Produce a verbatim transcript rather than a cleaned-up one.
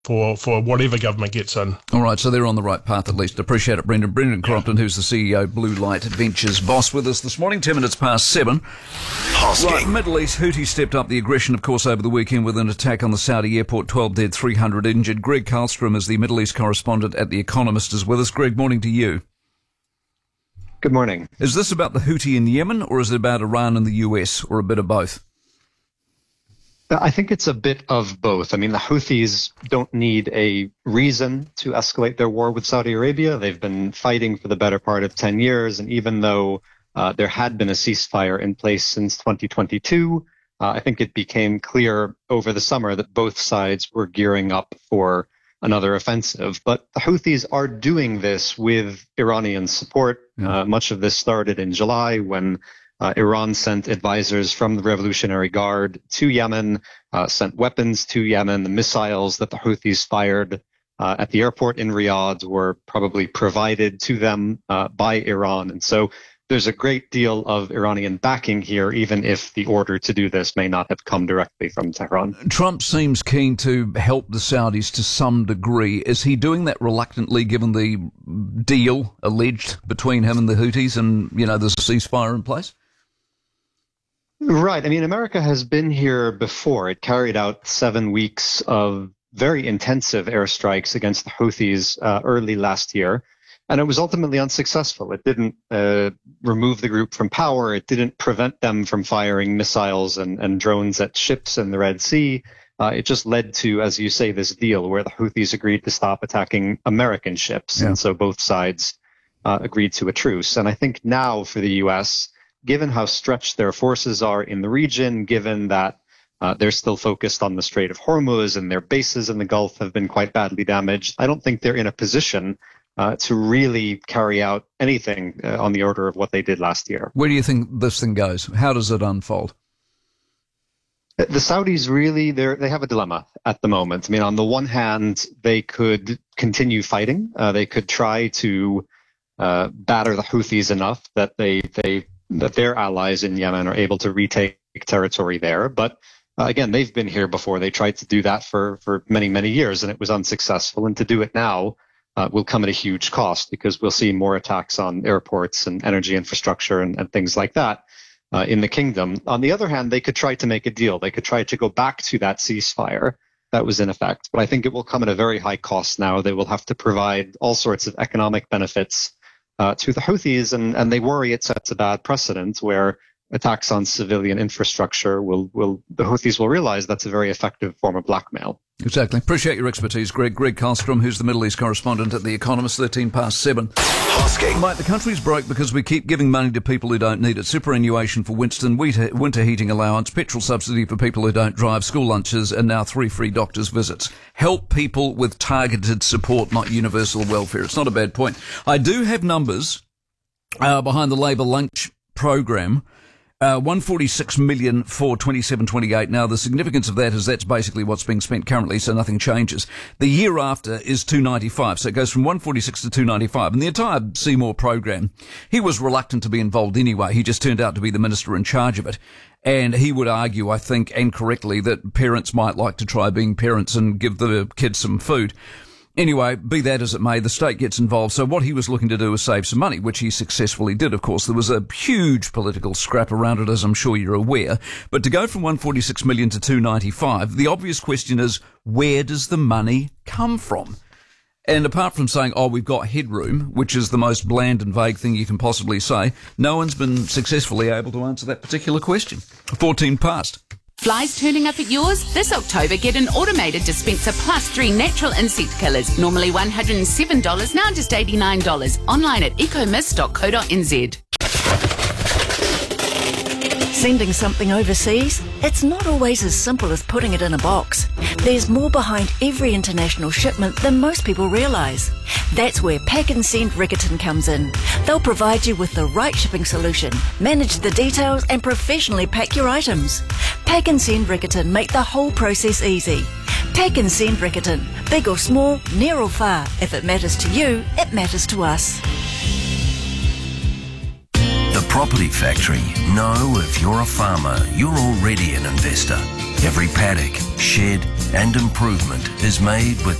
for, for whatever government gets in. All right, so they're on the right path at least. Appreciate it, Brendan. Brendan Crompton, who's the C E O, Blue Light Ventures boss, with us this morning, ten minutes past seven. Hosking. Right, Middle East, Houthis stepped up the aggression, of course, over the weekend with an attack on the Saudi airport, twelve dead, three hundred injured. Greg Karlstrom is the Middle East correspondent at The Economist, is with us. Greg, morning to you. Good morning. Is this about the Houthi in Yemen, or is it about Iran and the U S, or a bit of both? I think it's a bit of both. I mean, the Houthis don't need a reason to escalate their war with Saudi Arabia. They've been fighting for the better part of ten years. And even though uh, there had been a ceasefire in place since twenty twenty-two, uh, I think it became clear over the summer that both sides were gearing up for another offensive. But the Houthis are doing this with Iranian support. Yeah. Uh, much of this started in July when Uh, Iran sent advisors from the Revolutionary Guard to Yemen, uh, sent weapons to Yemen. The missiles that the Houthis fired uh, at the airport in Riyadh were probably provided to them uh, by Iran. And so there's a great deal of Iranian backing here, even if the order to do this may not have come directly from Tehran. Trump seems keen to help the Saudis to some degree. Is he doing that reluctantly, given the deal alleged between him and the Houthis and, you know, there's a ceasefire in place? Right. I mean, America has been here before. It carried out seven weeks of very intensive airstrikes against the Houthis uh, early last year, and it was ultimately unsuccessful. It didn't uh, remove the group from power. It didn't prevent them from firing missiles and, and drones at ships in the Red Sea. Uh, it just led to, as you say, this deal where the Houthis agreed to stop attacking American ships. Yeah. And so both sides uh, agreed to a truce. And I think now for the U S, given how stretched their forces are in the region, given that uh, they're still focused on the Strait of Hormuz and their bases in the Gulf have been quite badly damaged, I don't think they're in a position uh, to really carry out anything uh, on the order of what they did last year. Where do you think this thing goes? How does it unfold? The Saudis really, they they have a dilemma at the moment. I mean, on the one hand, they could continue fighting. Uh, they could try to uh, batter the Houthis enough that they they that their allies in Yemen are able to retake territory there. But uh, again, they've been here before. They tried to do that for, for many, many years, and it was unsuccessful. And to do it now uh, will come at a huge cost, because we'll see more attacks on airports and energy infrastructure and, and things like that uh, in the kingdom. On the other hand, they could try to make a deal. They could try to go back to that ceasefire that was in effect. But I think it will come at a very high cost now. They will have to provide all sorts of economic benefits Uh, to the Houthis, and, and they worry it sets a bad precedent where attacks on civilian infrastructure will, will the Houthis will realize that's a very effective form of blackmail. Exactly. Appreciate your expertise, Greg. Greg Karlstrom, who's the Middle East correspondent at The Economist, thirteen past seven. Hosking. Mate, the country's broke because we keep giving money to people who don't need it. Superannuation for Winston, winter heating allowance, petrol subsidy for people who don't drive, school lunches, and now three free doctors' visits. Help people with targeted support, not universal welfare. It's not a bad point. I do have numbers uh, behind the Labour lunch program. Uh, one hundred forty-six million for twenty-seven twenty-eight. Now, the significance of that is that's basically what's being spent currently, so nothing changes. The year after is two ninety-five, so it goes from one forty-six to two ninety-five. And the entire Seymour program, he was reluctant to be involved anyway. He just turned out to be the minister in charge of it. And he would argue, I think, and correctly, that parents might like to try being parents and give the kids some food. Anyway, be that as it may, the state gets involved. So what he was looking to do was save some money, which he successfully did, of course. There was a huge political scrap around it, as I'm sure you're aware. But to go from one hundred forty-six million to two ninety-five, the obvious question is, where does the money come from? And apart from saying, oh, we've got headroom, which is the most bland and vague thing you can possibly say, no one's been successfully able to answer that particular question. fourteen past. Flies turning up at yours? This October, get an automated dispenser plus three natural insect killers. Normally one hundred seven dollars, now just eighty-nine dollars. Online at ecomist dot co dot n z. Sending something overseas? It's not always as simple as putting it in a box. There's more behind every international shipment than most people realise. That's where Pack and Send Riccarton comes in. They'll provide you with the right shipping solution, manage the details and professionally pack your items. Pack and Send Riccarton make the whole process easy. Pack and Send Riccarton. Big or small, near or far. If it matters to you, it matters to us. The Property Factory know if you're a farmer, you're already an investor. Every paddock, shed and improvement is made with